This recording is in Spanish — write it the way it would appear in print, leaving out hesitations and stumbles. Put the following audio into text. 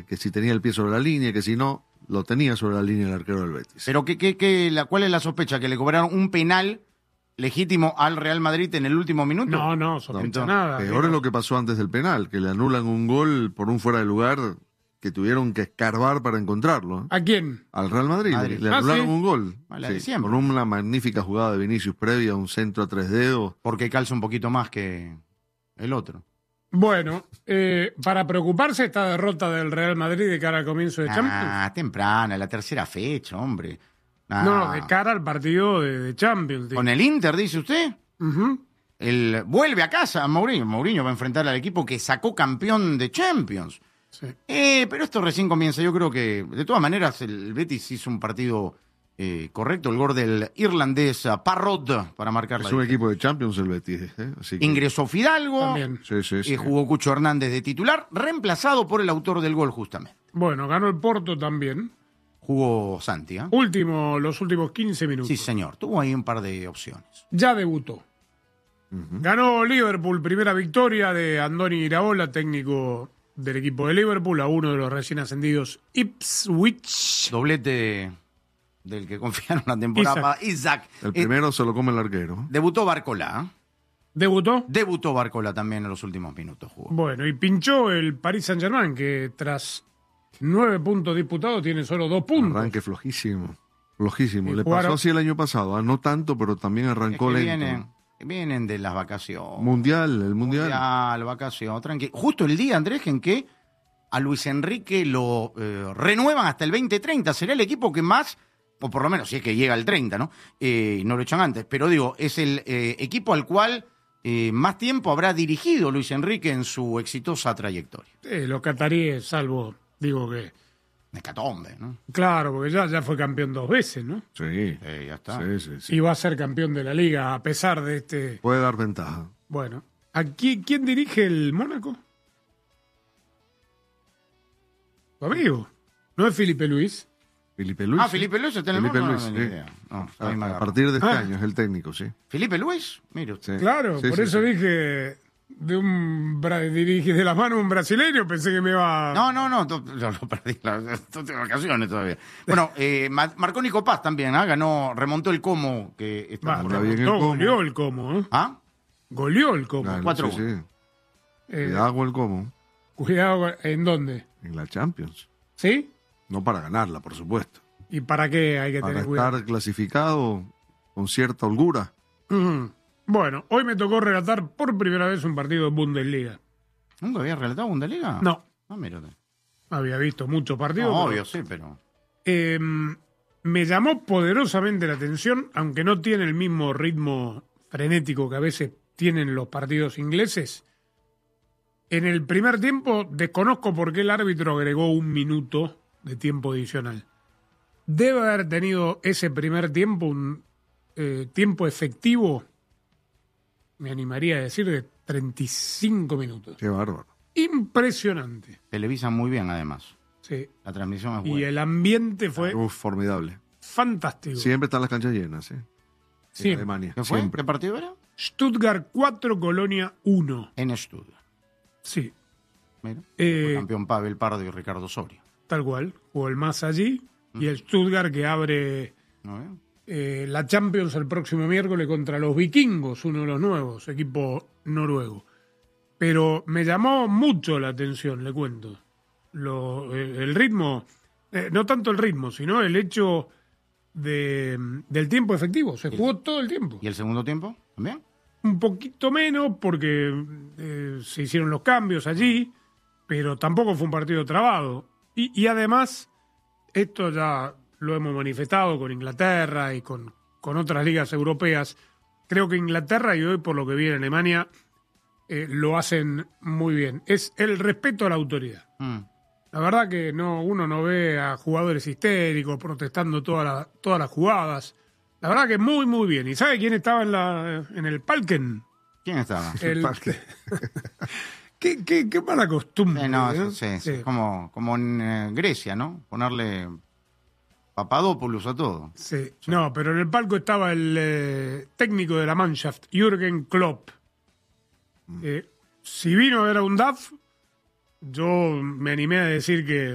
que si tenía el pie sobre la línea, que si no, lo tenía sobre la línea el arquero del Betis. Pero ¿cuál es la sospecha? ¿Que le cobraron un penal legítimo al Real Madrid en el último minuto? No, sospecha No, nada. Peor es lo que pasó antes del penal, que le anulan un gol por un fuera de lugar que tuvieron que escarbar para encontrarlo. ¿A quién? Al Real Madrid. Madrid. Le anularon ¿sí? un gol. La de siempre. Con una magnífica jugada de Vinicius previa, un centro a 3 dedos. Porque calza un poquito más que el otro. Bueno, para preocuparse esta derrota del Real Madrid de cara al comienzo de Champions. Temprana, la tercera fecha, hombre. No, de cara al partido de Champions. ¿Con el Inter, dice usted? Uh-huh. Vuelve a casa Mourinho. Mourinho va a enfrentar al equipo que sacó campeón de Champions. Sí. Pero esto recién comienza. Yo creo que, de todas maneras, el Betis hizo un partido correcto. El gol del irlandés Parrot para marcar la Es un diferencia. equipo de Champions el Betis. Así que... Ingresó Fidalgo. También. Sí. Jugó Cucho Hernández de titular, reemplazado por el autor del gol, justamente. Bueno, ganó el Porto también. Jugó Santi, ¿eh? Los últimos 15 minutos. Sí, señor. Tuvo ahí un par de opciones. Ya debutó. Ganó Liverpool, primera victoria de Andoni Iraola, técnico del equipo de Liverpool, a uno de los recién ascendidos Ipswich. Doblete del que confiaron la temporada. Isaac. El primero se lo come el arquero. Debutó Barcola. ¿Debutó? Debutó Barcola también en los últimos minutos. Jugó. Bueno, y pinchó el Paris Saint-Germain, que tras 9 puntos disputados tiene solo 2 puntos. Arranque flojísimo. Flojísimo. Y Le jugaron- pasó así el año pasado. No tanto, pero también arrancó Es que lento. vienen de las vacaciones. El Mundial. Vacación, tranquilo. Justo el día, Andrés, en que a Luis Enrique lo renuevan hasta el 2030. Será el equipo que más, o por lo menos si es que llega al 30, ¿no? No lo echan antes, pero digo, es el equipo al cual más tiempo habrá dirigido Luis Enrique en su exitosa trayectoria. Los cataríes, salvo, digo que... Hecatombe, ¿no? Claro, porque ya fue campeón 2 veces, ¿no? Sí. Ya está. Sí. Y va a ser campeón de la liga a pesar de este... Puede dar ventaja. Bueno, aquí, ¿quién dirige el Mónaco? Tu amigo. ¿No es Felipe Luis? Felipe Luis. Felipe Luis está en el Felipe Mónaco, Luis, no, ni sí. idea. No, ahí me A agarró. partir de este año es el técnico, sí. ¿Felipe Luis? Mire usted. Sí. Claro, Sí, por sí, eso sí. dije dirige de la mano un brasileño, pensé que me iba... No, lo perdí. Estoy de vacaciones todavía. Bueno, marcó Nico Paz también, ¿ah? Remontó el Como que está por anda bien el no, Como. goleó el Como, ¿eh? ¿Ah? Goleó el Como. Claro, 4-1. sí. Eh, Cuidado el cómo. cuidado, ¿en dónde? En la Champions. ¿Sí? No para ganarla, por supuesto. ¿Y para qué hay que Para tener cuidado? estar clasificado con cierta holgura. Ujú. Bueno, hoy me tocó relatar por primera vez un partido de Bundesliga. ¿Nunca había relatado Bundesliga? No, Mira. había visto muchos partidos. No, pero, obvio, sí, pero... me llamó poderosamente la atención, aunque no tiene el mismo ritmo frenético que a veces tienen los partidos ingleses. En el primer tiempo, desconozco por qué el árbitro agregó 1 minuto de tiempo adicional. Debe haber tenido ese primer tiempo un tiempo efectivo, me animaría a decir, de 35 minutos. Qué bárbaro. Impresionante. Televisan muy bien, además. Sí. La transmisión es Y buena. el ambiente fue Formidable. fantástico. Siempre están las canchas llenas, ¿eh? Sí. En Alemania. ¿Qué fue? Siempre. ¿Qué partido era? Stuttgart 4, Colonia 1. En Stuttgart. Sí, Mira. Eh, Fue campeón Pavel Pardo y Ricardo Soria. tal cual. Jugó el más allí. Y el Stuttgart que abre ¿No? la Champions el próximo miércoles contra los Vikingos, uno de los nuevos, equipo noruego. Pero me llamó mucho la atención, le cuento. El ritmo, no tanto el ritmo, sino el hecho del tiempo efectivo. Se jugó todo el tiempo. ¿Y el segundo tiempo? ¿También? Un poquito menos porque se hicieron los cambios allí, pero tampoco fue un partido trabado. Y además, esto ya lo hemos manifestado con Inglaterra y con otras ligas europeas. Creo que Inglaterra, y hoy por lo que vi en Alemania, lo hacen muy bien. Es el respeto a la autoridad. La verdad que uno no ve a jugadores histéricos protestando todas las jugadas. La verdad que muy, muy bien. ¿Y sabe quién estaba en el Palken? ¿Quién estaba? Qué mala costumbre. Sí. Como en Grecia, ¿no? Ponerle Papadopoulos a todo. Sí. No, pero en el palco estaba el técnico de la Mannschaft, Jürgen Klopp. Si vino a ver a un DAF, yo me animé a decir que